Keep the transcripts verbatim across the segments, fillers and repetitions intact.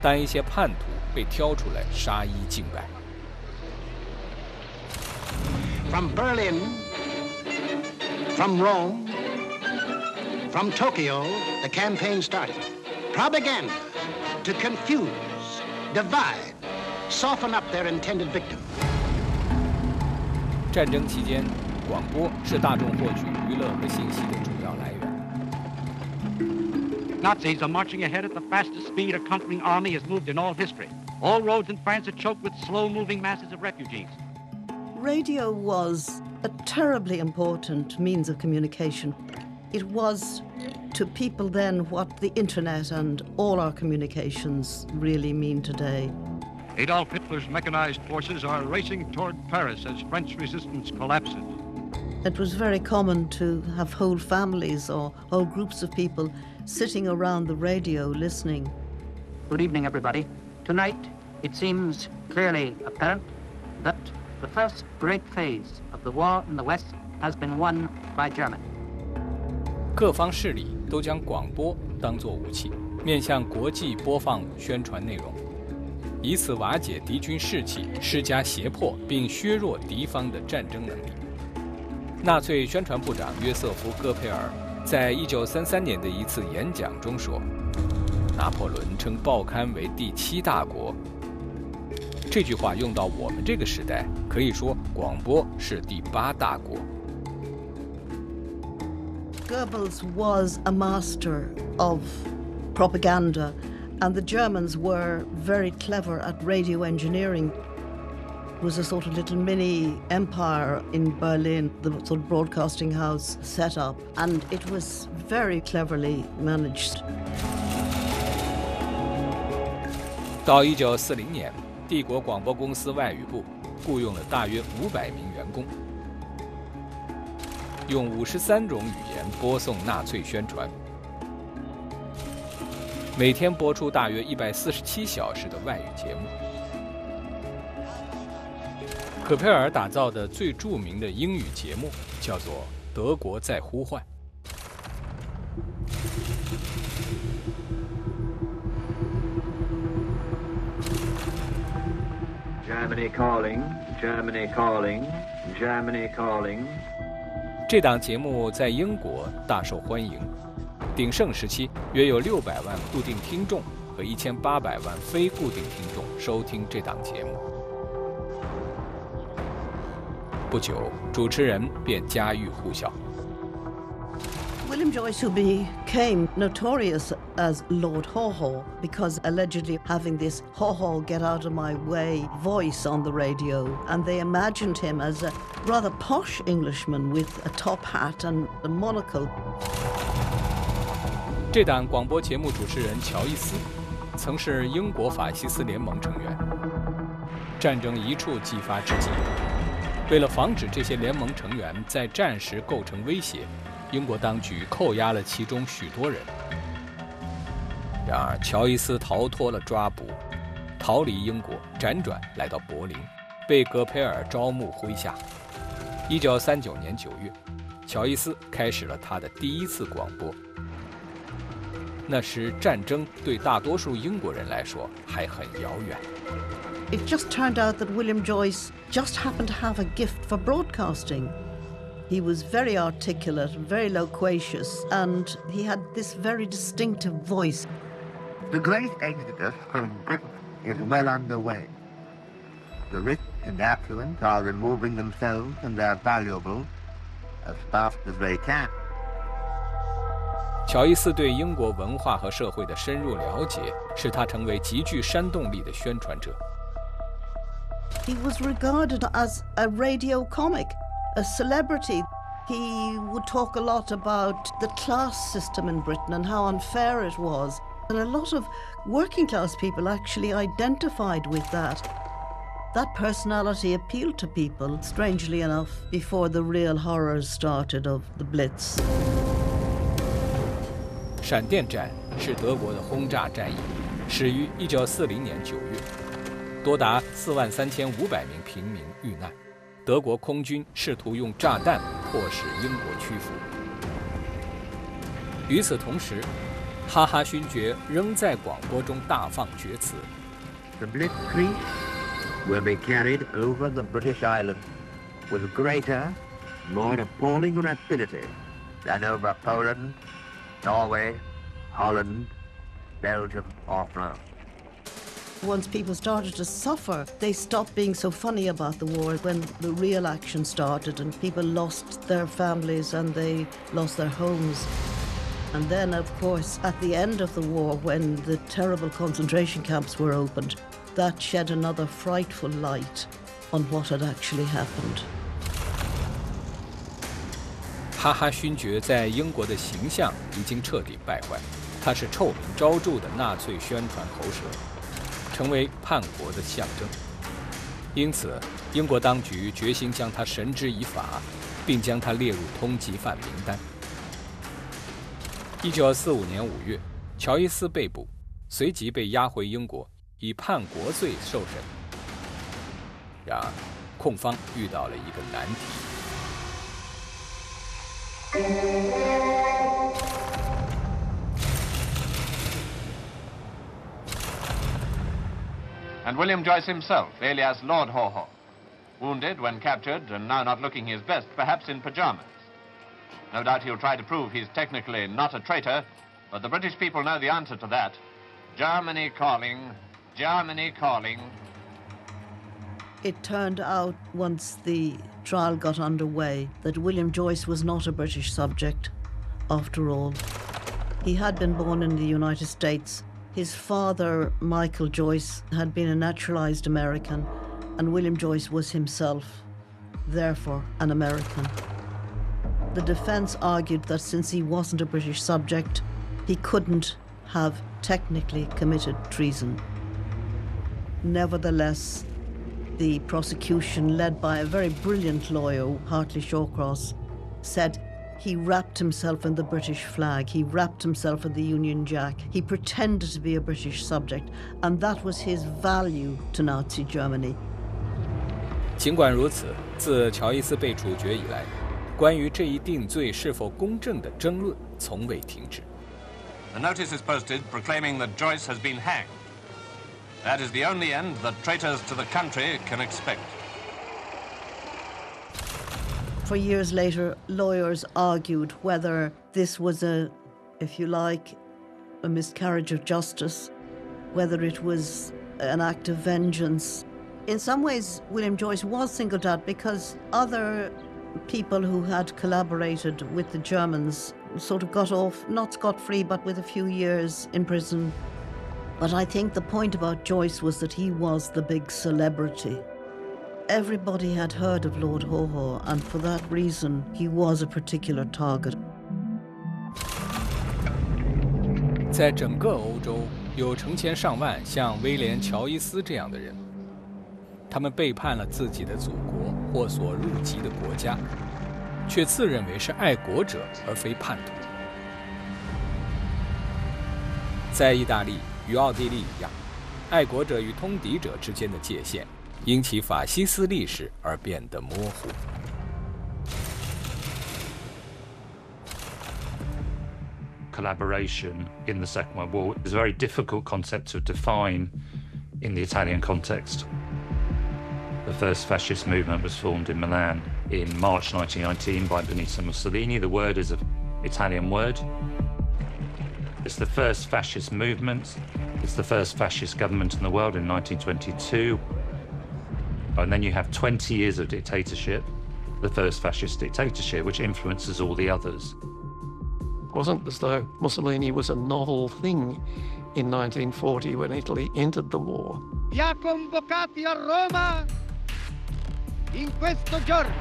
当一些叛徒被挑出来杀一儆百。 From Berlin, from Rome, from Tokyo, the campaign started. Propaganda to confuse, divide, soften up their intended victim. 战争期间，广播是大众获取娱乐和信息的主要来源。 Nazis are marching ahead at the fastest speed a conquering army has moved in all history. All roads in France are choked with slow-moving masses of refugees. Radio was a terribly important means of communication. It was to people then what the internet and all our communications really mean today. Adolf Hitler's mechanized forces are racing toward Paris as French resistance collapses. It was very common to have whole families or whole groups of people sitting around the radio listening. Good evening, everybody. Tonight, it seems clearly apparent that the first great phase of the war in the West has been won by Germany. 各方势力都将广播当作武器，面向国际播放宣传内容，以此瓦解敌军士气，施加胁迫，并削弱敌方的战争能力。纳粹宣传部长约瑟夫·戈培尔在一九三三年的一次演讲中说：“拿破仑称报刊为第七大国。”这句话用到我们这个时代，可以说广播是第八大国。 Goebbels was a master of propaganda, and the Germans were very clever at radio engineering. It was a sort of little mini empire in Berlin, the sort of broadcasting house set up, and it was very cleverly managed. 到一九四零年，帝国广播公司外语部雇佣了大约五百名员工，用五十三种语言播送纳粹宣传，每天播出大约一百四十七小时的外语节目。可佩尔打造的最著名的英语节目叫做《德国在呼唤》。 Germany calling, Germany calling, Germany calling. 这档节目在英国大受欢迎，鼎盛时期约有六百万固定听众和一千八百万非固定听众收听这档节目。不久，主持人便家喻户晓。 William Joyce, who became notorious as Lord Haw-Haw because allegedly having this Haw-Haw get out of my way voice on the radio, and they imagined him as a rather posh Englishman with a top hat and a monocle. 这档广播节目主持人乔伊斯曾是英国法西斯联盟成员，战争一触即发之际，为了防止这些联盟成员在战时构成威胁，英国当局扣押了其中许多人。然而，乔伊斯逃脱了抓捕，逃离英国，辗转来到柏林，被戈培尔招募麾下。一九三九年九月，乔伊斯开始了他的第一次广播。那时，战争对大多数英国人来说还很遥远。 It just turned out that William Joyce just happened to have a gift for broadcasting. He was very articulate, very loquacious, and he had this very distinctive voice. The great exodus from Britain is well underway. The rich and affluent are removing themselves and their valuables as fast as they can. 乔伊斯对英国文化和社会的深入了解，使他成为极具煽动力的宣传者。 He was regarded as a radio comic, a celebrity. He would talk a lot about the class system in Britain and how unfair it was. And a lot of working class people actually identified with that. That personality appealed to people, strangely enough, before the real horrors started of the Blitz. 闪电战是德国的轰炸战役，始于一九四零年九月，多达四万三千五百名平民遇难。德国空军试图用炸弹迫使英国屈服。与此同时， 哈哈勋爵仍在广播中大放厥词。 The Blitzkrieg will be carried over the British island with greater, more appalling rapidity than over Poland, Norway, Holland, Belgium, or France. Once people started to suffer, they stopped being so funny about the war when the real action started and people lost their families and they lost their homes. And then, of course, at the end of the war, when the terrible concentration camps were opened, that shed another frightful light on what had actually happened. 哈哈勋爵在英国的形象已经彻底败坏，他是臭名昭著的纳粹宣传喉舌，成为叛国的象征。因此，英国当局决心将他绳之以法，并将他列入通缉犯名单。一九四五年五月，乔伊斯被捕，随即被押回英国，以叛国罪受审。然而，控方遇到了一个难题。 And William Joyce himself, alias Lord Haw Haw, wounded when captured and now not looking his best, perhaps in pyjamas. No doubt he'll try to prove he's technically not a traitor, but the British people know the answer to that. Germany calling, Germany calling. It turned out, once the trial got underway, that William Joyce was not a British subject, after all. He had been born in the United States. His father, Michael Joyce, had been a naturalized American, and William Joyce was himself, therefore, an American. The defense argued that since he wasn't a British subject, he couldn't have technically committed treason. Nevertheless, the prosecution, led by a very brilliant lawyer, Hartley Shawcross, said he wrapped himself in the British flag, he wrapped himself in the Union Jack, he pretended to be a British subject, and that was his value to Nazi Germany. 尽管如此，自乔伊斯被处决以来，关于这一定罪是否公正的争论从未停止。 The notice is posted proclaiming that Joyce has been hanged. That is the only end that traitors to the country can expect. For years later, lawyers argued whether this was a, if you like, a miscarriage of justice, whether it was an act of vengeance. In some ways, William Joyce was singled out because other people who had collaborated with the Germans sort of got off, not scot-free, but with a few years in prison. But I think the point about Joyce was that he was the big celebrity. Everybody had heard of Lord Haw Haw, and for that reason, he was a particular target. 在整个欧洲，有成千上万像威廉·乔伊斯这样的人，他们背叛了自己的祖国或所入籍的国家，却自认为是爱国者而非叛徒。在意大利与奥地利一样，爱国者与通敌者之间的界限因其法西斯历史而变得模糊。 Collaboration in the Second World War is a very difficult concept to define in the Italian context. The first fascist movement was formed in Milan in March nineteen nineteen by Benito Mussolini. The word is an Italian word. It's the first fascist movement. It's the first fascist government in the world in nineteen twenty-two. And then you have twenty years of dictatorship, the first fascist dictatorship, which influences all the others. It wasn't as though Mussolini was a novel thing in nineteen forty when Italy entered the war. Vi ha convocati a Roma in questo giorno.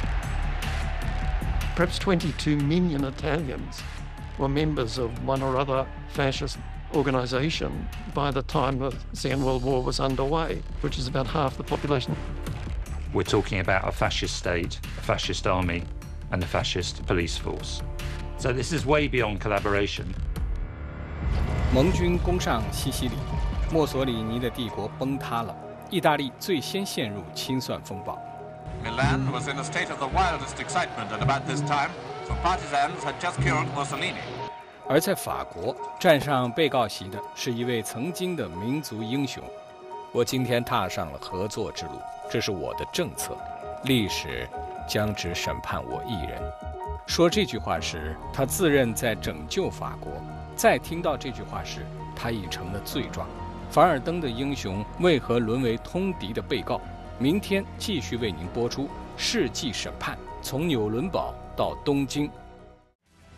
Perhaps twenty-two million Italians were members of one or other fascist organisation by the time the Second World War was underway, which is about half the population. We're talking about a fascist state, a fascist army, and a fascist police force. So this is way beyond collaboration. 盟军攻上西西里，墨索里尼的帝国崩塌了，意大利最先陷入清算风暴。 Milan was in a state of the wildest excitement at about this time, for partisans had just killed Mussolini. 而在法国，站上被告席的是一位曾经的民族英雄。我今天踏上了合作之路，这是我的政策，历史将只审判我一人。说这句话时，他自认在拯救法国；再听到这句话时，他已成了罪状。凡尔登的英雄为何沦为通敌的被告？明天继续为您播出《世纪审判》，从纽伦堡到东京。